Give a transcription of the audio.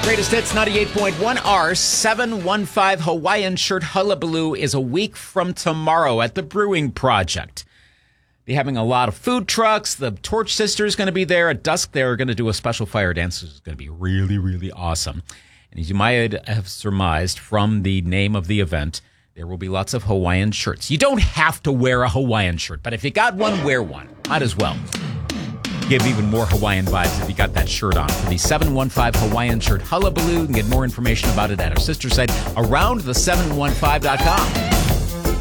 Greatest Hits 98.1. Our 715 Hawaiian Shirt Hullabaloo is a week from tomorrow at the Brewing Project. Be having a lot of food trucks. The Torch Sisters going to be there at dusk. They're going to do a special fire dance. It's going to be really, really awesome. And as you might have surmised from the name of the event, there will be lots of Hawaiian shirts. You don't have to wear a Hawaiian shirt, but if you got one, wear one. Might as well. Give even more Hawaiian vibes if you got that shirt on. For the 715 Hawaiian Shirt Hullabaloo, you can get more information about it at our sister site, aroundthe715.com.